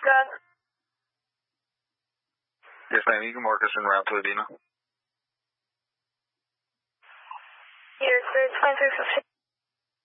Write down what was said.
Good. Yes, ma'am. You can mark us en route to Adena. Here, 2350.